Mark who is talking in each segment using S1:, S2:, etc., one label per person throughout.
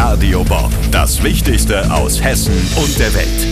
S1: Radio Bob, das Wichtigste aus Hessen und der Welt.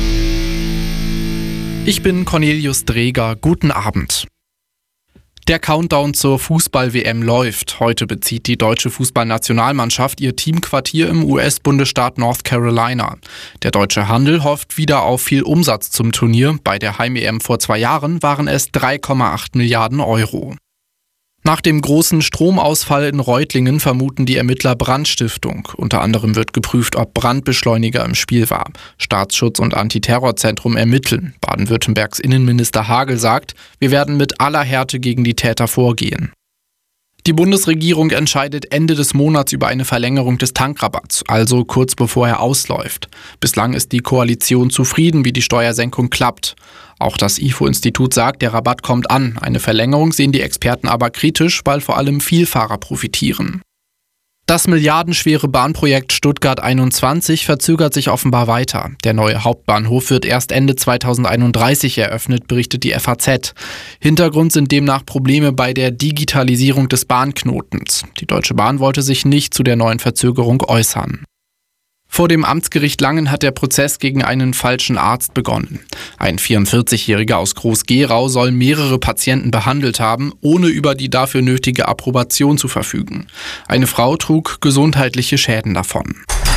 S2: Ich bin Cornelius Dreger. Guten Abend. Der Countdown zur Fußball-WM läuft. Heute bezieht die deutsche Fußballnationalmannschaft ihr Teamquartier im US-Bundesstaat North Carolina. Der deutsche Handel hofft wieder auf viel Umsatz zum Turnier. Bei der Heim-EM vor 2 Jahren waren es 3,8 Milliarden Euro. Nach dem großen Stromausfall in Reutlingen vermuten die Ermittler Brandstiftung. Unter anderem wird geprüft, ob Brandbeschleuniger im Spiel war. Staatsschutz und Antiterrorzentrum ermitteln. Baden-Württembergs Innenminister Hagel sagt, wir werden mit aller Härte gegen die Täter vorgehen. Die Bundesregierung entscheidet Ende des Monats über eine Verlängerung des Tankrabatts, also kurz bevor er ausläuft. Bislang ist die Koalition zufrieden, wie die Steuersenkung klappt. Auch das IFO-Institut sagt, der Rabatt kommt an. Eine Verlängerung sehen die Experten aber kritisch, weil vor allem Vielfahrer profitieren. Das milliardenschwere Bahnprojekt Stuttgart 21 verzögert sich offenbar weiter. Der neue Hauptbahnhof wird erst Ende 2031 eröffnet, berichtet die FAZ. Hintergrund sind demnach Probleme bei der Digitalisierung des Bahnknotens. Die Deutsche Bahn wollte sich nicht zu der neuen Verzögerung äußern. Vor dem Amtsgericht Langen hat der Prozess gegen einen falschen Arzt begonnen. Ein 44-Jähriger aus Groß-Gerau soll mehrere Patienten behandelt haben, ohne über die dafür nötige Approbation zu verfügen. Eine Frau trug gesundheitliche Schäden davon.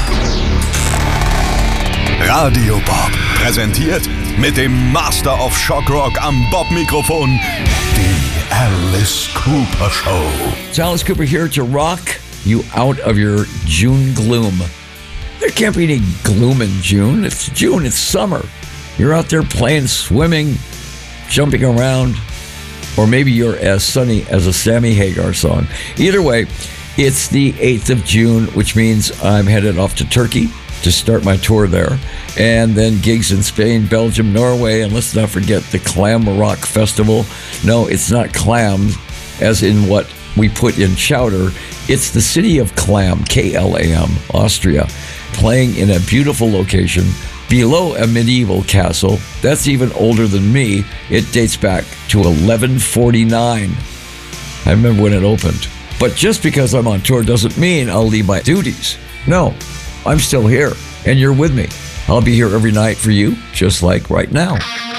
S1: Radio Bob präsentiert mit dem Master of Shockrock am Bob-Mikrofon die Alice Cooper Show.
S3: It's Alice Cooper here to rock you out of your June gloom. There can't be any gloom in June. It's June, it's summer. You're out there playing, swimming, jumping around, or maybe you're as sunny as a Sammy Hagar song. Either way, it's the 8th of June, which means I'm headed off to Turkey to start my tour there, and then gigs in Spain, Belgium, Norway, and let's not forget the Clam Rock Festival. No, it's not clams, as in what we put in chowder. It's the city of Clam, K-L-A-M, Austria, playing in a beautiful location below a medieval castle. That's even older than me. It dates back to 1149. I remember when it opened. But just because I'm on tour doesn't mean I'll leave my duties. No, I'm still here, and you're with me. I'll be here every night for you, just like right now.